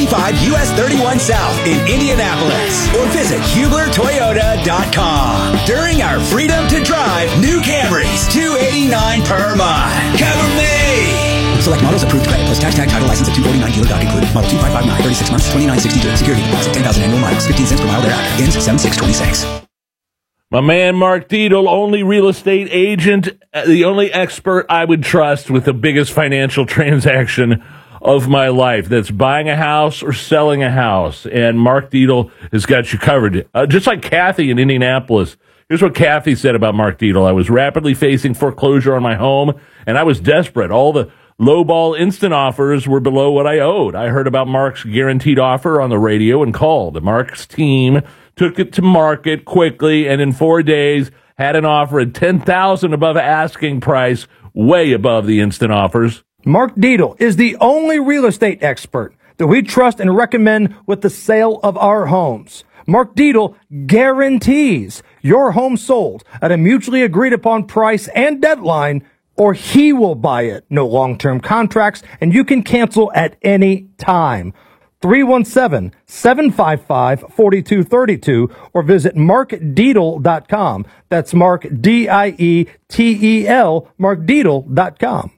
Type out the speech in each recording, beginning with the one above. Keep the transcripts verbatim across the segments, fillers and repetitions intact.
thirty-five U S thirty-one South in Indianapolis. Or visit Hubler Toyota dot com. During our Freedom to Drive new Camrys, two hundred eighty-nine dollars per month. Cover me! Select models approved credit plus tax tag title license at two forty-nine dealer doc included. Model two five five nine, thirty-six months, twenty-nine sixty-two. Security deposit ten thousand annual miles, fifteen cents per mile thereafter. Ends seven six twenty-six. My man Mark Dietel, only real estate agent, the only expert I would trust with the biggest financial transaction of my life. That's buying a house or selling a house. And Mark Dietel has got you covered. Uh, just like Kathy in Indianapolis. Here's what Kathy said about Mark Dietel. I was rapidly facing foreclosure on my home, and I was desperate. All the lowball instant offers were below what I owed. I heard about Mark's guaranteed offer on the radio and called. Mark's team took it to market quickly, and in four days had an offer at ten thousand dollars above asking price, way above the instant offers. Mark Dietel is the only real estate expert that we trust and recommend with the sale of our homes. Mark Dietel guarantees your home sold at a mutually agreed upon price and deadline, or he will buy it. No long-term contracts, and you can cancel at any time. three one seven, seven five five, four two three two or visit mark dietel dot com. That's Mark, D I E T E L, mark dietel dot com.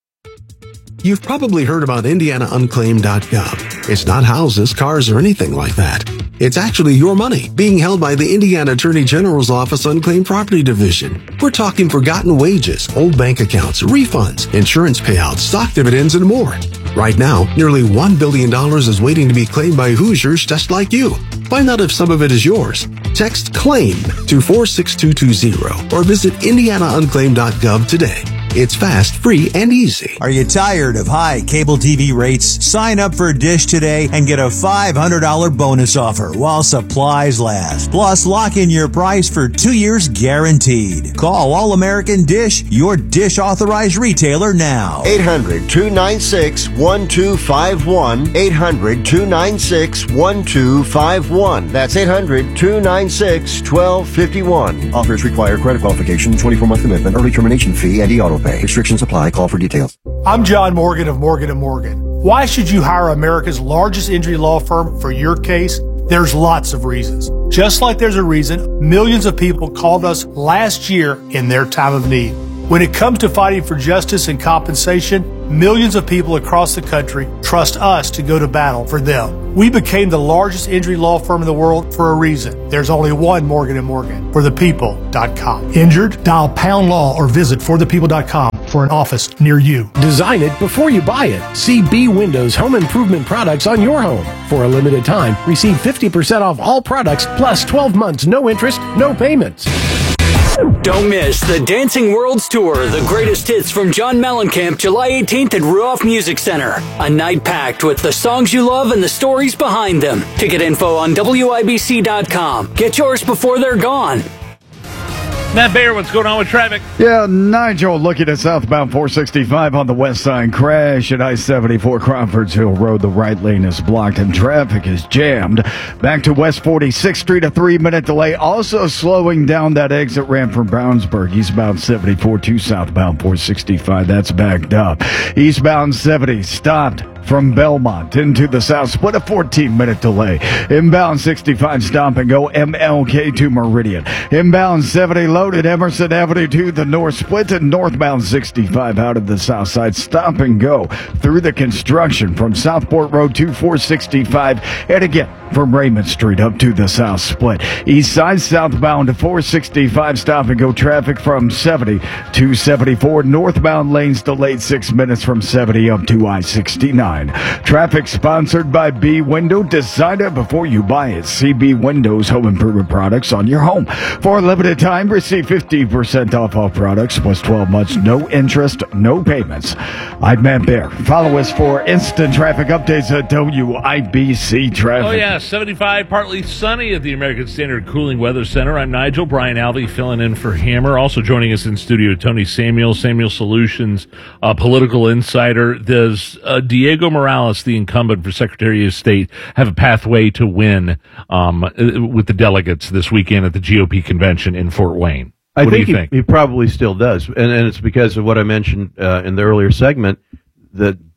You've probably heard about indiana unclaimed dot gov. It's not houses, cars, or anything like that. It's actually your money being held by the Indiana Attorney General's Office Unclaimed Property Division. We're talking forgotten wages, old bank accounts, refunds, insurance payouts, stock dividends, and more. Right now, nearly one billion dollars is waiting to be claimed by Hoosiers just like you. Find out if some of it is yours. Text CLAIM to four six two two zero or visit indiana unclaimed dot gov today. It's fast, free, and easy. Are you tired of high cable T V rates? Sign up for Dish today and get a five hundred dollars bonus offer while supplies last. Plus, lock in your price for two years guaranteed. Call All American Dish, your Dish authorized retailer now. eight hundred, two nine six, one two five one. eight hundred, two nine six, one two five one. That's eight hundred, two nine six, one two five one. Offers require credit qualification, twenty-four month commitment, early termination fee, and e-auto pay. Restrictions apply. Call for details. I'm John Morgan of Morgan and Morgan. Why should you hire America's largest injury law firm for your case? There's lots of reasons. Just like there's a reason millions of people called us last year in their time of need. When it comes to fighting for justice and compensation, millions of people across the country trust us to go to battle for them. We became the largest injury law firm in the world for a reason. There's only one Morgan and Morgan, for the people dot com. Injured? Dial pound law or visit for the people dot com for an office near you. Design it before you buy it. See B Windows home improvement products on your home. For a limited time, receive fifty percent off all products plus twelve months, no interest, no payments. Don't miss the Dancing Worlds Tour, the greatest hits from John Mellencamp, July eighteenth at Ruoff Music Center. A night packed with the songs you love and the stories behind them. Ticket info on W I B C dot com. Get yours before they're gone. Matt Bayer, what's going on with traffic? Yeah, Nigel looking at southbound four sixty-five on the west side. Crash at I seventy-four Crawfordsville Road. The right lane is blocked and traffic is jammed. Back to West forty-sixth Street, a three-minute delay. Also slowing down that exit ramp from Brownsburg. Eastbound seventy-four to southbound four sixty-five. That's backed up. Eastbound seventy stopped from Belmont into the south. Split a fourteen-minute delay. Inbound sixty-five stop and go M L K to Meridian. Inbound seventy loaded Emerson Avenue to the north. Split to northbound sixty-five out of the south side. Stop and go through the construction from Southport Road to four sixty-five. And again, from Raymond Street up to the south split. East side southbound to four sixty-five. Stop and go traffic from seventy to seventy-four. Northbound lanes delayed six minutes from seventy up to I sixty-nine. Traffic sponsored by B Window. Decide it before you buy it. See B Windows home improvement products on your home. For a limited time, receive fifty percent off all products plus twelve months, no interest, no payments. I'm Matt Baer. Follow us for instant traffic updates at W I B C Traffic. Oh, yeah, seventy-five, partly sunny at the American Standard Cooling Weather Center. I'm Nigel. Brian Alvey filling in for Hammer. Also joining us in studio, Tony Samuel, Samuel Solutions, uh, political insider. Does uh, Diego Morales, the incumbent for Secretary of State, have a pathway to win um, with the delegates this weekend at the G O P convention in Fort Wayne? I what think, do you he, think? he probably still does, and, and it's because of what I mentioned uh, in the earlier segment, that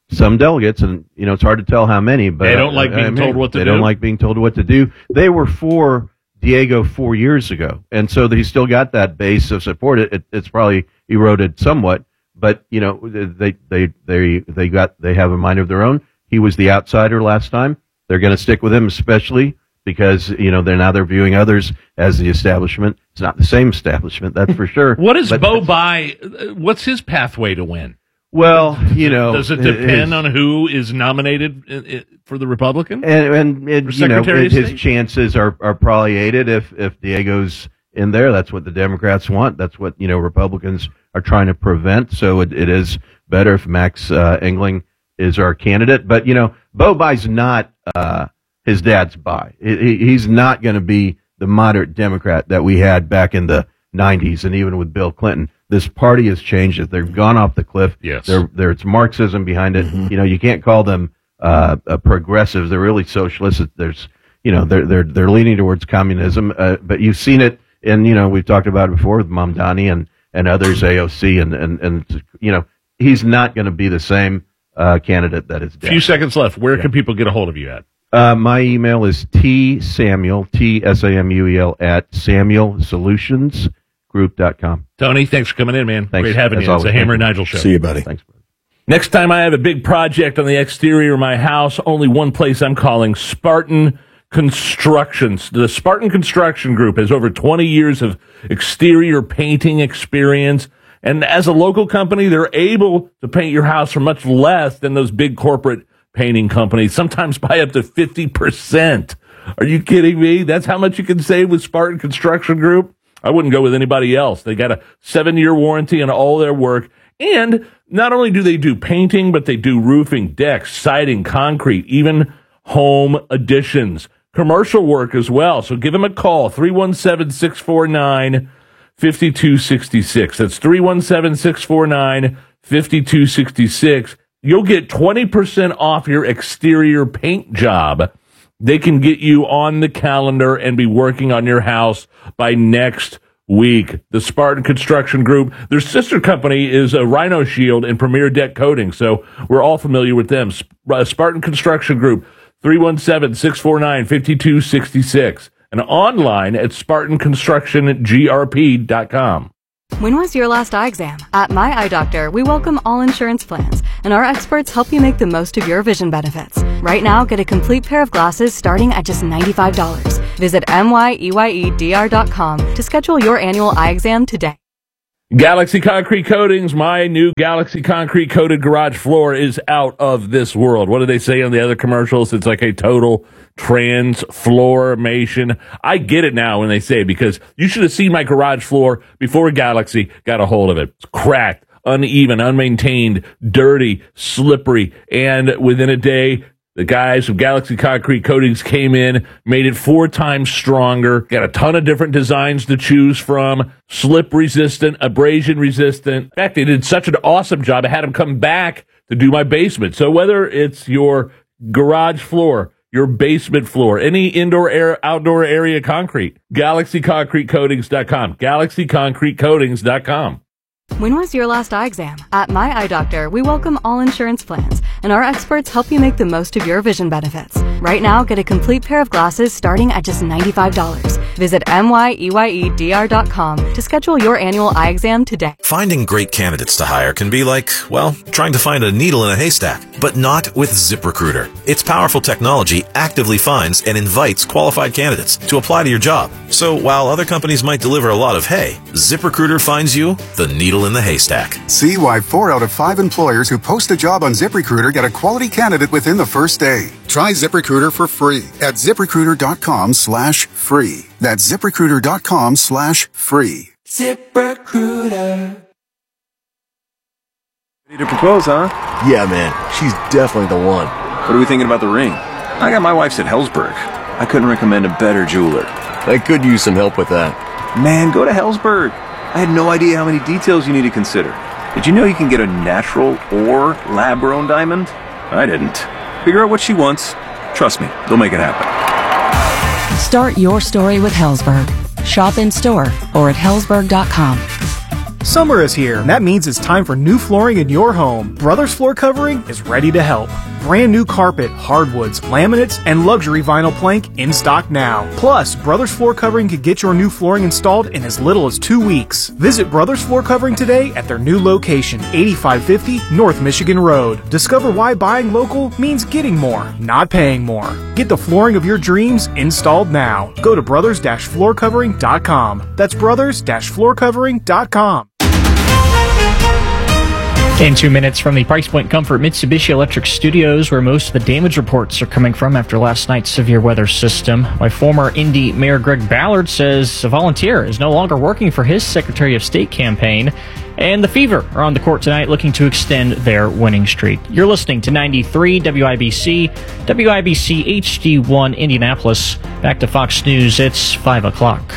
some delegates, and you know it's hard to tell how many, but they don't like uh, being I mean, told what to they do. They don't like being told what to do. They were for Diego four years ago, and so he still got that base of support. It, it, it's probably eroded somewhat, but you know they they they they got they have a mind of their own. He was the outsider last time. They're going to stick with him, especially because you know they're now they're viewing others as the establishment. It's not the same establishment, that's for sure. What is but, Bo Bai? What's his pathway to win? Well, you know, does it depend his, on who is nominated for the Republican? And, and, and you know, Secretary of his State? chances are, are probably aided if, if Diego's in there. That's what the Democrats want. That's what, you know, Republicans are trying to prevent. So it, it is better if Max uh, Engling is our candidate. But, you know, Bo Bai's not uh, his dad's Bai. He, he's not going to be the moderate Democrat that we had back in the nineties and even with Bill Clinton. This party has changed. They've gone off the cliff. Yes. There, there's Marxism behind it. Mm-hmm. You know, you can't call them uh, uh, progressives. They're really socialists. There's, you know, they're they're they're leaning towards communism. Uh, but you've seen it, and you know, we've talked about it before with Mamdani and and others, A O C, and and and you know, he's not going to be the same uh, candidate that is dead. A few seconds left. Where yeah. can people get a hold of you at? Uh, my email is t samuel t s a m u e l at samuel solutions group dot com. Tony, thanks for coming in, man. Thanks. Great having As you. always, It's the Hammer and thank Nigel you. show. See you, buddy. Thanks. Next time I have a big project on the exterior of my house, only one place I'm calling Spartan Constructions. The Spartan Construction Group has over twenty years of exterior painting experience. And as a local company, they're able to paint your house for much less than those big corporate painting companies, sometimes by up to fifty percent. Are you kidding me? That's how much you can save with Spartan Construction Group. I wouldn't go with anybody else. They got a seven-year warranty on all their work. And not only do they do painting, but they do roofing, decks, siding, concrete, even home additions, commercial work as well. So give them a call, three one seven, six four nine, five two six six. That's three one seven, six four nine, five two six six. You'll get twenty percent off your exterior paint job. They can get you on the calendar and be working on your house by next week. The Spartan Construction Group, their sister company is a Rhino Shield and Premier Deck Coating, so we're all familiar with them. Spartan Construction Group, three one seven, six four nine, five two six six, and online at spartan construction g r p dot com. When was your last eye exam? At My Eye Doctor, we welcome all insurance plans, and our experts help you make the most of your vision benefits. Right now, get a complete pair of glasses starting at just ninety-five dollars. Visit M Y E Y E D R dot com to schedule your annual eye exam today. Galaxy Concrete Coatings, my new Galaxy Concrete coated garage floor is out of this world. What do they say on the other commercials? It's like a total transformation. I get it now when they say it, because you should have seen my garage floor before Galaxy got a hold of it. It's cracked, uneven, unmaintained, dirty, slippery, and within a day, the guys from Galaxy Concrete Coatings came in, made it four times stronger, got a ton of different designs to choose from, slip resistant, abrasion resistant. In fact, they did such an awesome job, I had them come back to do my basement. So whether it's your garage floor, your basement floor, any indoor air, outdoor area concrete, galaxy concrete coatings dot com, galaxy concrete coatings dot com. When was your last eye exam? At My Eye Doctor, we welcome all insurance plans, and our experts help you make the most of your vision benefits. Right now, get a complete pair of glasses starting at just ninety-five dollars. Visit M Y E Y E D R dot com to schedule your annual eye exam today. Finding great candidates to hire can be like, well, trying to find a needle in a haystack, but not with ZipRecruiter. Its powerful technology actively finds and invites qualified candidates to apply to your job. So while other companies might deliver a lot of hay, ZipRecruiter finds you the needle in the haystack. See why four out of five employers who post a job on ZipRecruiter get a quality candidate within the first day. Try ZipRecruiter for free at ZipRecruiter.com slash free. That's ZipRecruiter.com slash free. ZipRecruiter. Ready to propose, huh? Yeah, man. She's definitely the one. What are we thinking about the ring? I got my wife's at Hellsberg. I couldn't recommend a better jeweler. I could use some help with that. Man, go to Hellsberg. I had no idea how many details you need to consider. Did you know you can get a natural or lab-grown diamond? I didn't. Figure out what she wants. Trust me, they'll make it happen. Start your story with Hellsberg. Shop in store or at hellsberg dot com. Summer is here, and that means it's time for new flooring in your home. Brothers Floor Covering is ready to help. Brand new carpet, hardwoods, laminates, and luxury vinyl plank in stock now. Plus, Brothers Floor Covering can get your new flooring installed in as little as two weeks. Visit Brothers Floor Covering today at their new location, eighty-five fifty North Michigan Road. Discover why buying local means getting more, not paying more. Get the flooring of your dreams installed now. Go to brothers floor covering dot com. That's brothers floor covering dot com. In two minutes from the Price Point Comfort Mitsubishi Electric Studios, where most of the damage reports are coming from after last night's severe weather system. My former Indy Mayor Greg Ballard says a volunteer is no longer working for his Secretary of State campaign. And the Fever are on the court tonight looking to extend their winning streak. You're listening to ninety-three W I B C, W I B C H D one Indianapolis. Back to Fox News, it's five o'clock.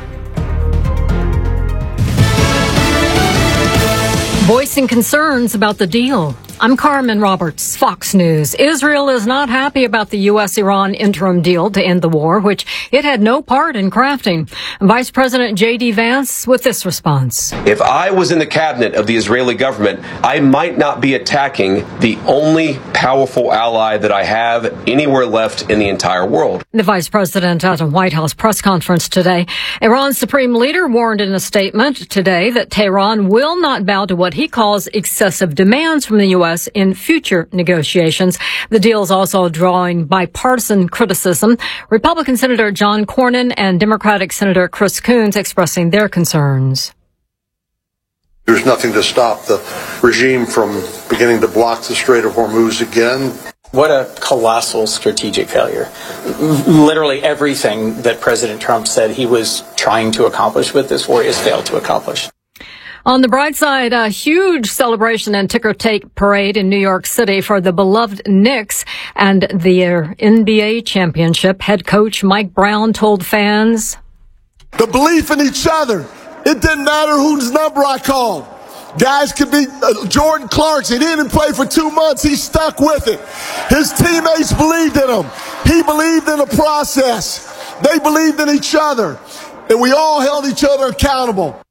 Voicing concerns about the deal. I'm Carmen Roberts, Fox News. Israel is not happy about the U S Iran interim deal to end the war, which it had no part in crafting. Vice President J D Vance with this response. If I was in the cabinet of the Israeli government, I might not be attacking the only powerful ally that I have anywhere left in the entire world. The vice president at a White House press conference today. Iran's supreme leader warned in a statement today that Tehran will not bow to what he calls excessive demands from the U S in future negotiations. The deal is also drawing bipartisan criticism. Republican Senator John Cornyn and Democratic Senator Chris Coons expressing their concerns. There's nothing to stop the regime from beginning to block the Strait of Hormuz again. What a colossal strategic failure. Literally everything that President Trump said he was trying to accomplish with this war has failed to accomplish. On the bright side, a huge celebration and ticker tape parade in New York City for the beloved Knicks and their N B A championship. Head coach Mike Brown told fans, "The belief in each other. It didn't matter whose number I called. Guys could be uh, Jordan Clarkson. He didn't play for two months. He stuck with it. His teammates believed in him. He believed in the process. They believed in each other. And we all held each other accountable."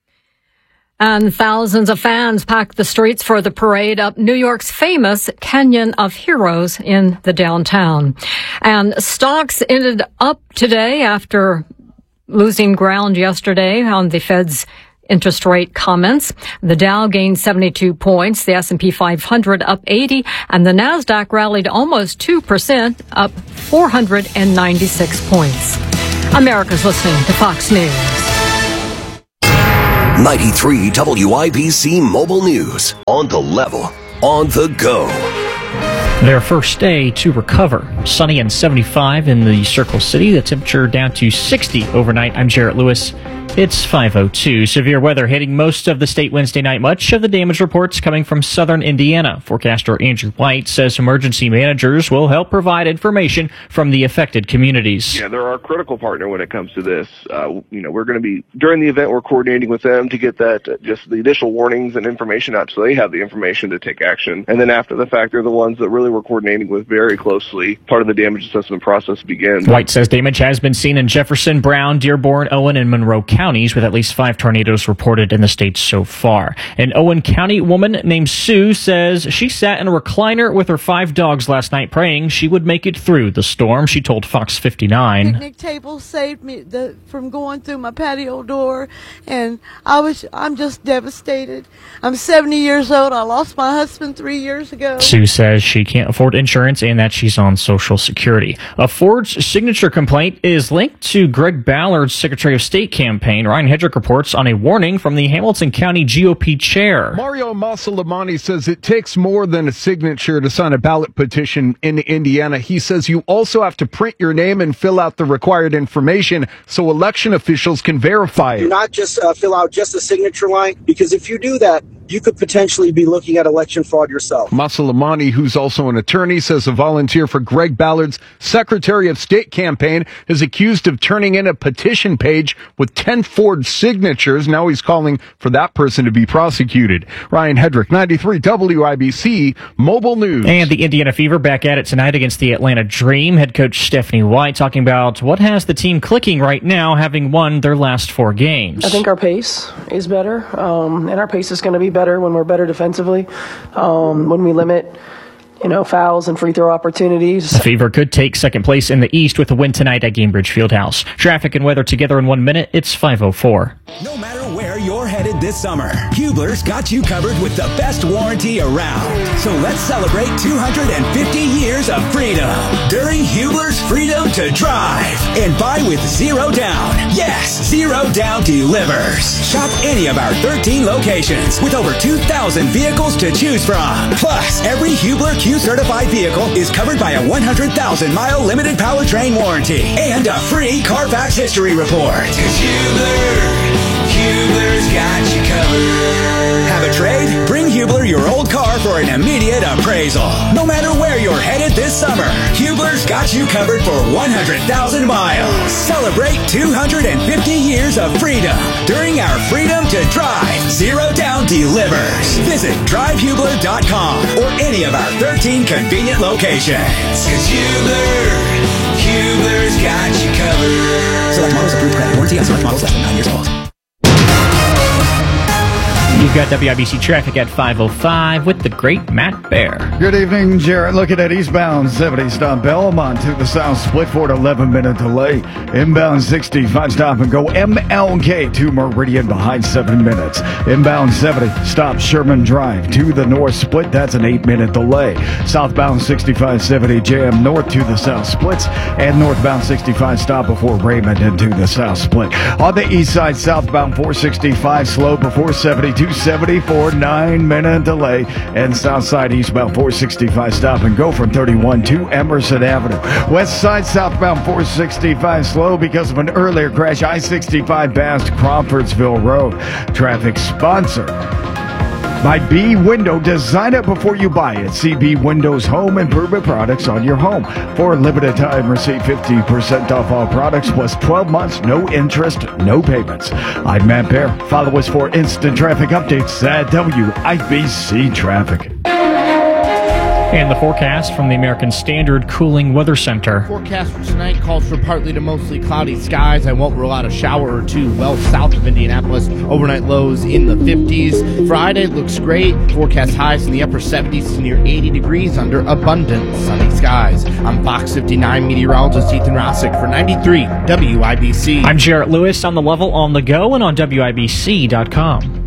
And thousands of fans packed the streets for the parade up New York's famous Canyon of Heroes in the downtown. And stocks ended up today after losing ground yesterday on the Fed's interest rate comments. The Dow gained seventy-two points, the S and P five hundred up eighty, and the Nasdaq rallied almost two percent, up four hundred ninety-six points. America's listening to Fox News. ninety-three W I B C Mobile News. On the level, on the go. Their first day to recover. Sunny and seventy-five in the Circle City. The temperature down to sixty overnight. I'm Jarrett Lewis. It's five oh two. Severe weather hitting most of the state Wednesday night. Much of the damage reports coming from southern Indiana. Forecaster Andrew White says emergency managers will help provide information from the affected communities. Yeah, they're our critical partner when it comes to this. Uh, you know, we're going to be, during the event, we're coordinating with them to get that, uh, just the initial warnings and information out so they have the information to take action. And then after the fact, they're the ones that really we're coordinating with very closely. Part of the damage assessment process begins. White says damage has been seen in Jefferson, Brown, Dearborn, Owen, and Monroe County. Counties with at least five tornadoes reported in the state so far. An Owen County woman named Sue says she sat in a recliner with her five dogs last night praying she would make it through the storm. She told Fox fifty-nine. Picnic table saved me the, from going through my patio door, and I was I'm just devastated. I'm seventy years old. I lost my husband three years ago. Sue says she can't afford insurance and that she's on Social Security. A forged signature complaint is linked to Greg Ballard's Secretary of State campaign. Ryan Hedrick reports on a warning from the Hamilton County G O P chair. Mario Masalamani says it takes more than a signature to sign a ballot petition in Indiana. He says you also have to print your name and fill out the required information so election officials can verify it. Do not just uh, fill out just a signature line, because if you do that, you could potentially be looking at election fraud yourself. Masalamani, who's also an attorney, says a volunteer for Greg Ballard's Secretary of State campaign is accused of turning in a petition page with ten forged signatures. Now he's calling for that person to be prosecuted. Ryan Hedrick, ninety-three W I B C Mobile News. And the Indiana Fever back at it tonight against the Atlanta Dream. Head coach Stephanie White talking about what has the team clicking right now, having won their last four games. I think our pace is better, um, and our pace is going to be better when we're better defensively, um, when we limit, you know, fouls and free throw opportunities. The Fever could take second place in the East with a win tonight at Gainbridge Fieldhouse. Traffic and weather together in one minute. It's five oh four. No matter where you're headed this summer, Hubler's got you covered with the best warranty around. So let's celebrate two hundred fifty years of freedom during Hubler's Freedom to Drive. And buy with zero down. Yes, zero down delivers. Shop any of our thirteen locations with over two thousand vehicles to choose from. Plus, every Hubler Q-certified vehicle is covered by a one hundred thousand mile limited powertrain warranty and a free Carfax history report. Hubler, Hubler's got you covered. Have a trade? Bring Hubler your old car for an immediate appraisal. No matter where you're headed this summer, Hubler's got you covered for one hundred thousand miles. Celebrate two hundred fifty years of freedom during our Freedom to Drive Zero Down Delivers. Visit drive hubler dot com or any of our thirteen convenient locations. Cause Hubler, Hubler's got you covered. Select models approved credit. Warranty on select models less than nine years old. You've got W I B C traffic at five oh five with the great Matt Bear. Good evening, Jared. Looking at eastbound seventy stop Belmont to the south split for an eleven minute delay. Inbound sixty-five stop and go M L K to Meridian behind seven minutes. Inbound seventy stop Sherman Drive to the north split. That's an eight minute delay. Southbound sixty-five seventy jam north to the south splits and northbound sixty-five stop before Raymond into the south split. On the east side, southbound four sixty-five slow before seventy-two seventy-four, nine minute delay, and south side eastbound four sixty-five stop and go from thirty-one to Emerson Avenue. West side southbound four sixty-five slow because of an earlier crash, I sixty-five past Crawfordsville Road. Traffic sponsor by B Window. Design it before you buy it. See B Window's home improvement products on your home. For a limited time, receive fifty percent off all products plus twelve months, no interest, no payments. I'm Matt Bear. Follow us for instant traffic updates at W I B C Traffic. And the forecast from the American Standard Cooling Weather Center. Forecast for tonight calls for partly to mostly cloudy skies. I won't rule out a shower or two well south of Indianapolis. Overnight lows in the fifties. Friday looks great. Forecast highs in the upper seventies to near eighty degrees under abundant sunny skies. I'm Fox fifty-nine meteorologist Ethan Rossick for ninety-three W I B C. I'm Jarrett Lewis on the level, on the go, and on W I B C dot com.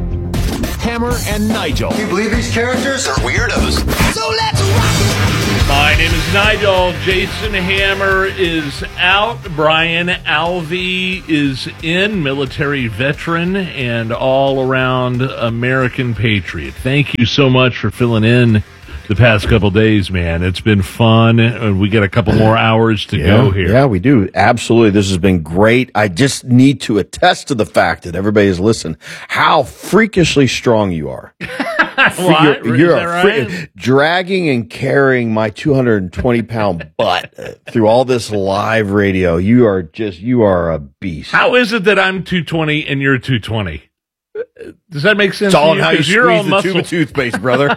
Hammer and Nigel. Do you believe these characters are weirdos? So let's rock! My name is Nigel. Jason Hammer is out. Brian Alvey is in, military veteran and all-around American patriot. Thank you so much for filling in the past couple days, man. It's been fun. We got a couple more hours to yeah, go here. Yeah, we do. Absolutely. This has been great. I just need to attest to the fact that everybody has listened, how freakishly strong you are. What? You're, you're Is that a fre- right? dragging and carrying my two hundred twenty pound butt through all this live radio. You are just, you are a beast. How is it that I'm two twenty and you're two twenty? Does that make sense? It's all to you? how you 'Cause squeeze you're all the muscle. tube of toothpaste, brother.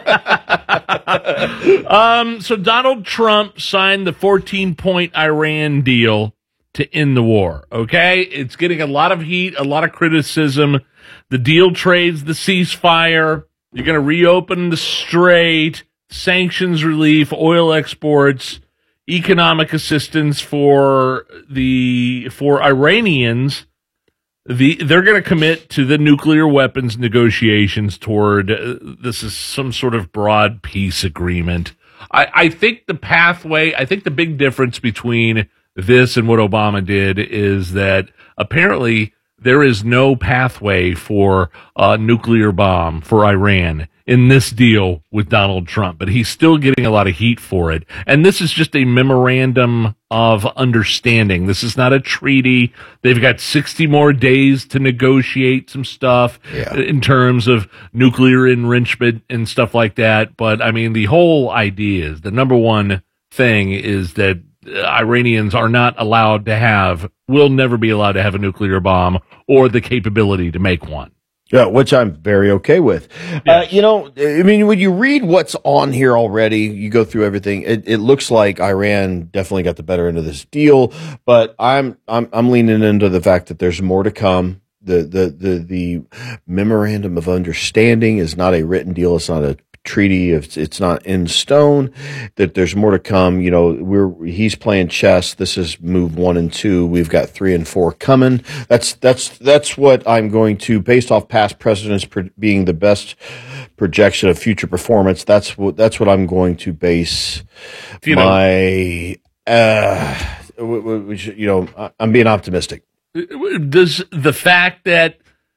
um, so Donald Trump signed the fourteen point Iran deal to end the war. Okay. It's getting a lot of heat, a lot of criticism. The deal trades the ceasefire. You're going to reopen the strait, sanctions relief, oil exports, economic assistance for the, for Iranians. The, they're going to commit to the nuclear weapons negotiations toward, uh, this is some sort of broad peace agreement. I, I think the pathway, I think the big difference between this and what Obama did is that apparently there is no pathway for a nuclear bomb for Iran. in this deal with Donald Trump, but he's still getting a lot of heat for it. And this is just a memorandum of understanding. This is not a treaty. They've got sixty more days to negotiate some stuff Yeah. in terms of nuclear enrichment and stuff like that. But I mean, the whole idea is the number one thing is that Iranians are not allowed to have, will never be allowed to have a nuclear bomb or the capability to make one. Yeah, which I'm very okay with. Uh, you know, I mean, when you read what's on here already, you go through everything. It, it looks like Iran definitely got the better end of this deal, but I'm I'm I'm leaning into the fact that there's more to come. The the the the memorandum of understanding is not a written deal. It's not a treaty. It's it's not in stone. That there's more to come. You know, we're he's playing chess. This is move one and two. We've got three and four coming. That's that's that's what I'm going to, based off past precedents pro- being the best projection of future performance. That's what that's what I'm going to base You know- my. Uh, w- w- which, you know, I- I'm being optimistic. Does the fact that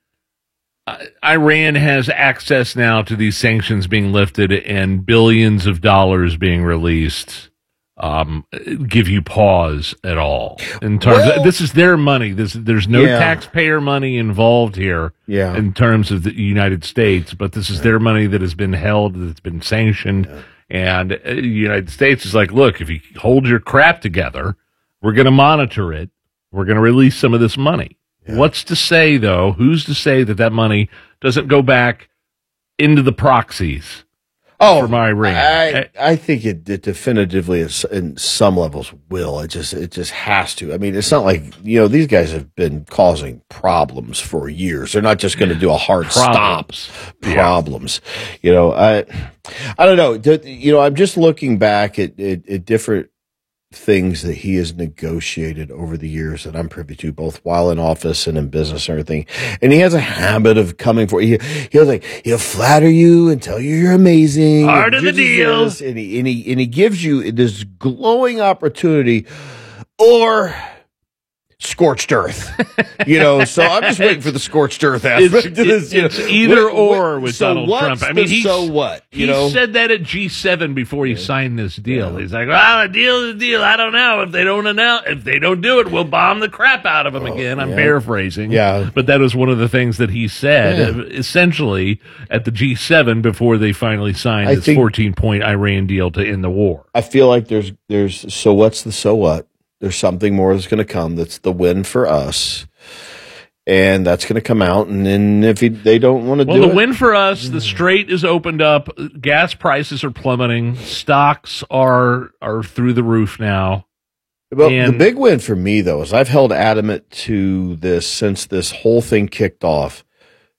uh, Iran has access now to these sanctions being lifted and billions of dollars being released um, give you pause at all? In terms Well- of, this is their money. This there's no Yeah. taxpayer money involved here. Yeah. In terms of the United States, but this is their money that has been held, that's been sanctioned, and uh, the United States is like, look, if you hold your crap together, we're going to monitor it. We're going to release some of this money. What's to say, though? Who's to say that that money doesn't go back into the proxies Oh, from Iran? I, I think it, it definitively is, in some levels will. It just it just has to. I mean, it's not like, you know, these guys have been causing problems for years. They're not just going to do a hard Problems. stop. Problems. You know, I I don't know. D- You know, I'm just looking back at, at, at different things that he has negotiated over the years that I'm privy to, both while in office and in business and everything. And he has a habit of coming for he he'll like he'll flatter you and tell you you're amazing. Part of the And deal. And he and he and he gives you this glowing opportunity, or scorched earth. You know, so I'm just waiting for the scorched earth aspect It's, of this. you know. it's either What- or what- with so Donald what's Trump. I the mean, he so what? You he know, said that at G seven before he signed this deal. He's like, "Well, a deal is a deal. I don't know if they don't announce, if they don't do it, we'll bomb the crap out of them again." I'm yeah. paraphrasing, Yeah. but that was one of the things that he said, Yeah. uh, essentially at the G seven before they finally signed I this think- fourteen point Iran deal to end the war. I feel like there's there's so what's the so what? There's something more that's going to come. That's the win for us, and that's going to come out. And then if he, they don't want to Well, do the it, win for us, the strait is opened up. Gas prices are plummeting. Stocks are are through the roof now. Well, the And- big win for me, though, is I've held adamant to this since this whole thing kicked off.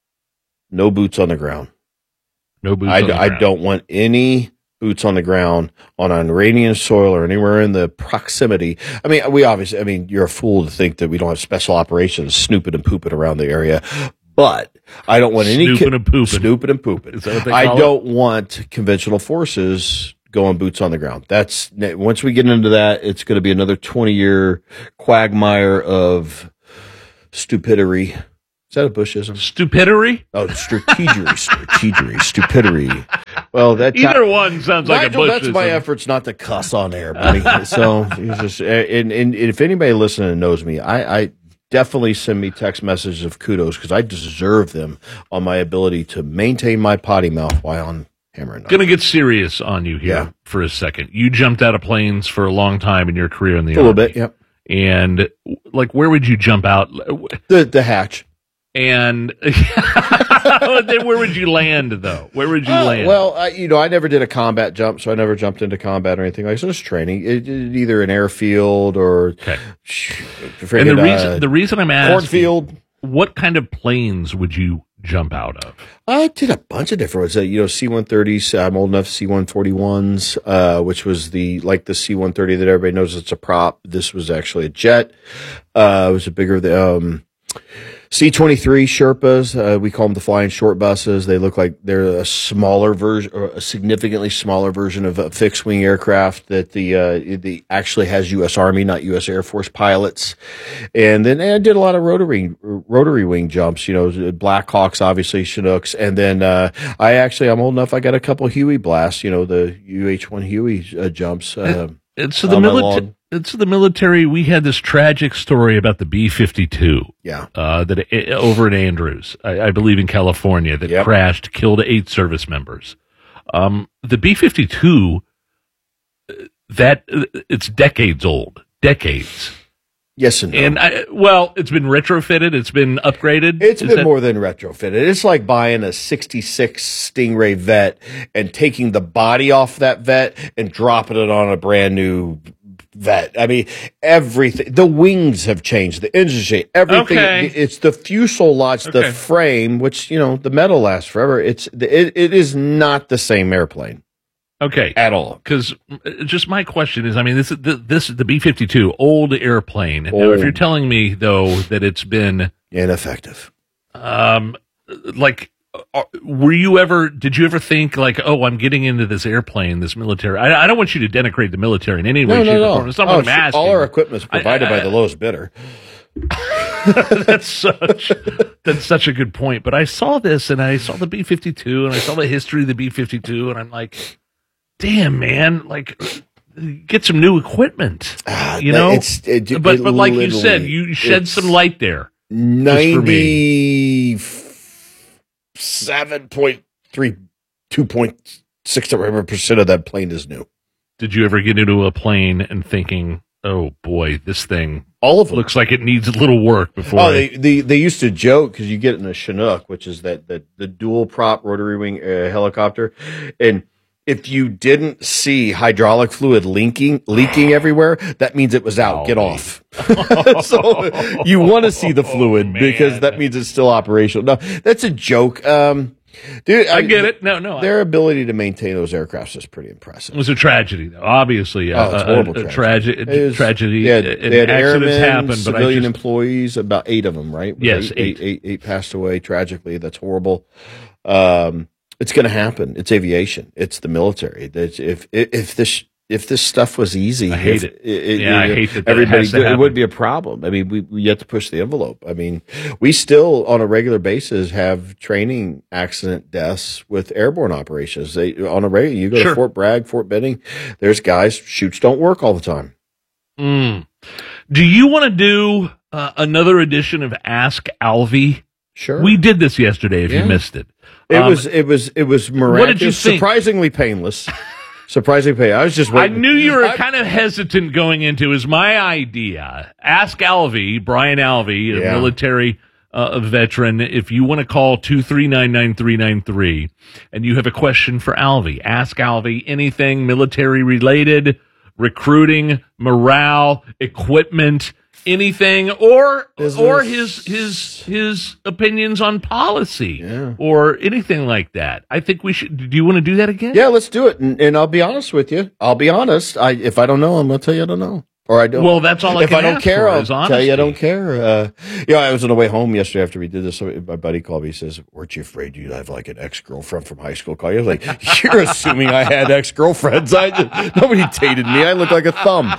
No boots on the ground. No boots I, on the I ground. don't want any boots on the ground on Iranian soil or anywhere in the proximity. I mean, we obviously, I mean, you're a fool to think that we don't have special operations snooping and pooping around the area. But I don't want any Snooping and pooping. Snooping and pooping. Is that what they I call it? don't want conventional forces going boots on the ground. That's once we get into that, it's going to be another twenty year quagmire of stupidity. Is that a Bushism? Stupidity? Oh, strategery, strategery, stupidity. Well, that Either one sounds like a Nigel, that's Bushism. my efforts not to cuss on air, buddy. So, it's just, and, and if anybody listening knows me, I, I definitely send me text messages of kudos because I deserve them on my ability to maintain my potty mouth while on hammer and Going to get serious on you here Yeah. for a second. You jumped out of planes for a long time in your career in the A little Army. bit, yep. And like, where would you jump out? The the hatch. And then where would you land, though? Where would you Uh, land? Well, I, you know, I never did a combat jump, so I never jumped into combat or anything like that. So it was training, it, it, either an airfield or okay. friggin', And the reason uh, the reason I'm asking, cornfield. what kind of planes would you jump out of? I did a bunch of different ones. Uh, you know, C one thirties. I'm old enough. C one forty-ones, uh, which was the like the C one thirty that everybody knows it's a prop. This was actually a jet. Uh, it was a bigger. Um, C twenty-three Sherpas, uh, we call them the flying short buses. They look like they're a smaller version, or a significantly smaller version of a fixed wing aircraft that the uh, the actually has U S Army, not U S Air Force pilots. And then I did a lot of rotary rotary wing jumps. You know, Blackhawks, obviously Chinooks, and then uh, I actually I'm old enough. I got a couple Huey blasts. You know, the U H one Huey uh, jumps. Uh, It's the military. It's the military. We had this tragic story about the B fifty-two. Yeah. Uh, that it, over in Andrews, I, I believe in California, that Yep. crashed, killed eight service members. Um, the B fifty-two, uh, that uh, it's decades old, decades. Yes and no. And I, well, it's been retrofitted. It's been upgraded. It's Is been that- more than retrofitted. It's like buying a sixty-six Stingray Vet and taking the body off that Vet and dropping it on a brand new Vet. I mean, everything. The wings have changed. The engine shape. Everything. Okay. It's the fuselage, Okay. the frame, which, you know, the metal lasts forever. It's it, it is not the same airplane. Okay, at all. Because just my question is, I mean, this is the, this is the B fifty-two, old airplane. Now, if Old. you're telling me though that it's been ineffective, um, like, uh, were you ever? Did you ever think like, oh, I'm getting into this airplane, this military? I, I don't want you to denigrate the military in any way, No, shape, no, or no. form. It's not Oh, what I'm sure. asking. All our equipment is provided I- I- by the lowest bidder. that's such that's such a good point. But I saw this, and I saw the B fifty-two, and I saw the history of the B fifty-two, and I'm like, damn, man, like, get some new equipment, you know? It's- it- but it but like you said, literally- you shed it's some light there. just for me. ninety-seven point three, two point six percent of that plane is new. Did you ever get into a plane and thinking, oh boy, this thing all of them looks like it needs a little work before? Oh, I- they, they they used to joke because you get in a Chinook, which is that that the dual prop rotary wing uh, helicopter, and if you didn't see hydraulic fluid leaking leaking everywhere, that means it was out. Get off. So you want to see the fluid because that means it's still operational. No, that's a joke. Um, dude, I get it. No, no, I- Their ability to maintain those aircrafts is pretty impressive. It was a tragedy, though. Obviously, Oh, it's a, horrible a, a tragedy. tragedy. It is- tragedy. They had, and they had accidents airmen, happen, but I civilian just, employees, about eight of them, right? Yes, eight, eight, eight, eight passed away tragically. That's horrible. Um, it's going to happen. It's aviation. It's the military. That's, if if if this if this stuff was easy, I hate if, it. Yeah, I hate that that everybody. has to did- it happen. would be a problem. I mean, we we have to push the envelope. I mean, we still on a regular basis have training accident deaths with airborne operations. They on a regular. You go Sure. to Fort Bragg, Fort Benning. There's guys shoots don't work all the time. Mm. Do you want to do uh, another edition of Ask Alvy? Sure. We did this yesterday. If Yeah. you missed it, It Um, was it was it was miraculous. What did you think? Surprisingly painless. Surprisingly painless. I was just I waiting. knew you were I- kind of hesitant going into. Is my idea? Ask Alvy, Brian Alvy, a Yeah. military uh, veteran. If you want to call two three nine nine three nine three and you have a question for Alvy, ask Alvy anything military related, recruiting, morale, equipment, anything, or or his his his opinions on policy, or anything like that. I think we should. Do you want to do that again? Yeah, let's do it. And, and I'll be honest with you. I'll be honest. I if I don't know, I'm gonna tell you I don't know. Or I don't. Well, that's all I if can I don't ask care, for I'll is tell you I honesty. don't care. Uh, yeah, I was on the way home yesterday after we did this. So my buddy called me. He says, "Weren't you afraid you'd have like an ex girlfriend from high school call you?" I was like, "You're assuming I had ex girlfriends. I just, nobody dated me. I look like a thumb."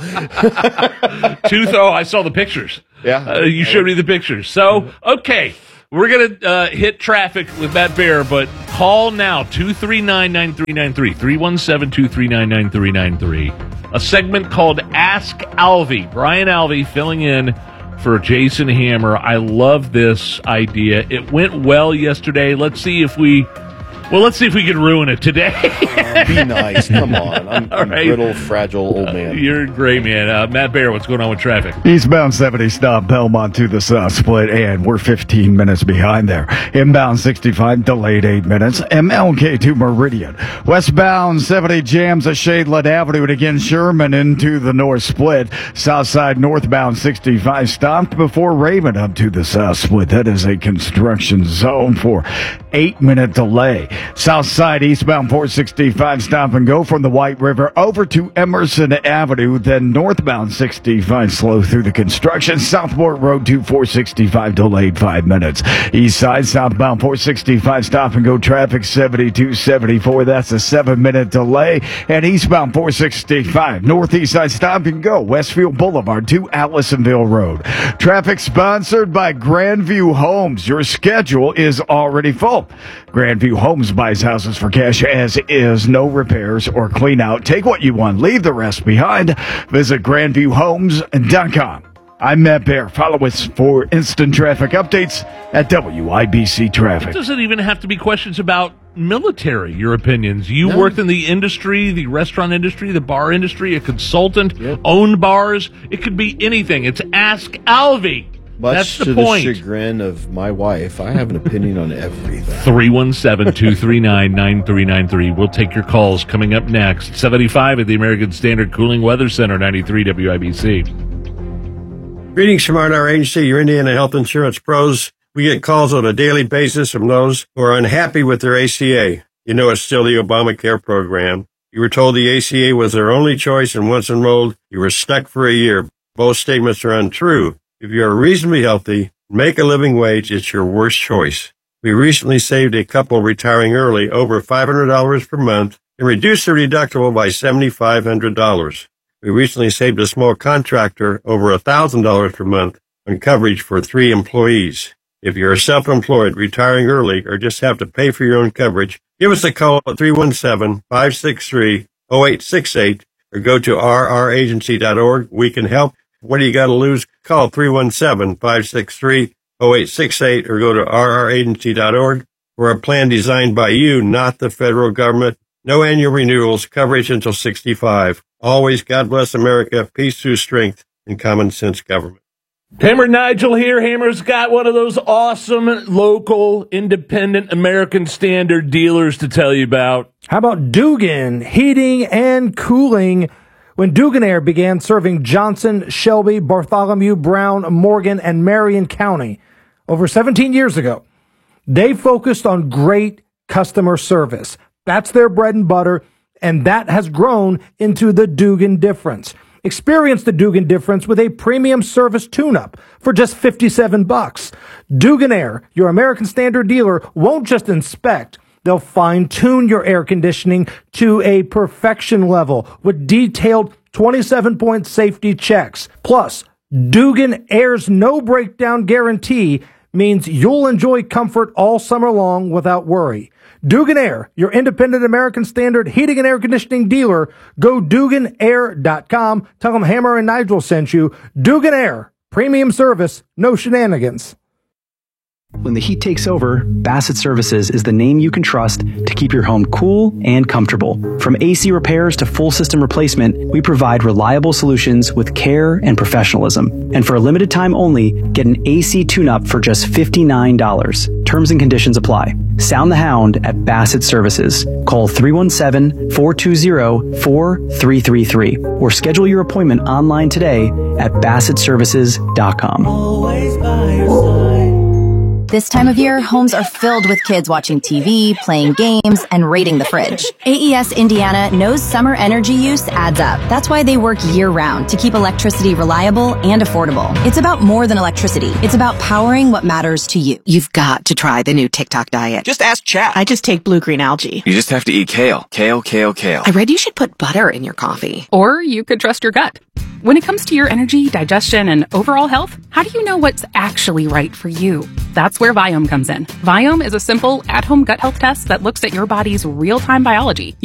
Tooth. Oh, I saw the pictures. Yeah. Uh, you showed me the pictures. So, okay. We're going to uh, hit traffic with Matt Bear, but call now, two three nine, nine three nine three, three one seven, two three nine, nine three nine three. A segment called Ask Alvy. Brian Alvy filling in for Jason Hammer. I love this idea. It went well yesterday. Let's see if we... Well, let's see if we can ruin it today. Be nice. Come on. I'm, All I'm a right. brittle, fragile old man. You're great, man. Uh, Matt Bear, what's going on with traffic? Eastbound seventy stop Belmont to the south split, and we're fifteen minutes behind there. Inbound sixty-five delayed eight minutes. M L K to Meridian. Westbound seventy jams at Shadeland Avenue and again Sherman into the north split. Southside northbound sixty-five stopped before Raven up to the south split. That is a construction zone for eight minute delay. South side eastbound four sixty-five stop and go from the White River over to Emerson Avenue. Then northbound sixty-five slow through the construction. Southport Road to four sixty-five delayed five minutes. East side southbound four sixty-five stop and go traffic seventy-two seventy-four. That's a seven minute delay. And eastbound four sixty-five northeast side stop and go Westfield Boulevard to Allisonville Road. Traffic sponsored by Grandview Homes. Your schedule is already full. Grandview Homes buys houses for cash as is. No repairs or clean out. Take what you want. Leave the rest behind. Visit grandview homes dot com. I'm Matt Bear. Follow us for instant traffic updates at W I B C Traffic. It doesn't even have to be questions about military, your opinions. You No. worked in the industry, the restaurant industry, the bar industry, a consultant, owned bars. It could be anything. It's Ask Alvy. Much That's the to point. the chagrin of my wife, I have an opinion on everything. three one seven, two three nine, nine three nine three. We'll take your calls coming up next. seventy-five at the American Standard Cooling Weather Center, ninety-three W I B C. Greetings from our agency, your Indiana Health Insurance Pros. We get calls on a daily basis from those who are unhappy with their A C A. You know it's still the Obamacare program. You were told the A C A was their only choice, and once enrolled, you were stuck for a year. Both statements are untrue. If you are reasonably healthy, make a living wage, it's your worst choice. We recently saved a couple retiring early over five hundred dollars per month and reduced their deductible by seven thousand five hundred dollars. We recently saved a small contractor over one thousand dollars per month on coverage for three employees. If you're self-employed, retiring early, or just have to pay for your own coverage, give us a call at three one seven, five six three, zero eight six eight or go to r r agency dot org. We can help. What do you got to lose? Call three one seven, five six three, zero eight six eight or go to r r agency dot org. We're a plan designed by you, not the federal government. No annual renewals, coverage until sixty-five. Always God bless America, peace through strength, and common sense government. Hammer Nigel here. Hammer's got one of those awesome local independent American Standard dealers to tell you about. How about Dugan Heating and Cooling? When Dugan Air began serving Johnson, Shelby, Bartholomew, Brown, Morgan, and Marion County over seventeen years ago, they focused on great customer service. That's their bread and butter, and that has grown into the Dugan difference. Experience the Dugan difference with a premium service tune-up for just fifty-seven bucks. Dugan Air, your American Standard dealer, won't just inspect. They'll fine-tune your air conditioning to a perfection level with detailed twenty-seven point safety checks. Plus, Dugan Air's no-breakdown guarantee means you'll enjoy comfort all summer long without worry. Dugan Air, your independent American Standard heating and air conditioning dealer. Go Dugan Air dot com. Tell them Hammer and Nigel sent you. Dugan Air, premium service, no shenanigans. When the heat takes over, Bassett Services is the name you can trust to keep your home cool and comfortable. From A C repairs to full system replacement, we provide reliable solutions with care and professionalism. And for a limited time only, get an A C tune-up for just fifty-nine dollars. Terms and conditions apply. Sound the hound at Bassett Services. Call three one seven, four two zero, four three three three or schedule your appointment online today at bassett services dot com. Always by your side. This time of year, homes are filled with kids watching T V, playing games, and raiding the fridge. A E S Indiana knows summer energy use adds up. That's why they work year-round to keep electricity reliable and affordable. It's about more than electricity. It's about powering what matters to you. You've got to try the new TikTok diet. Just ask chat. I just take blue-green algae. You just have to eat kale. Kale, kale, kale. I read you should put butter in your coffee. Or you could trust your gut. When it comes to your energy, digestion, and overall health, how do you know what's actually right for you? That's where Viome comes in. Viome is a simple, at-home gut health test that looks at your body's real-time biology.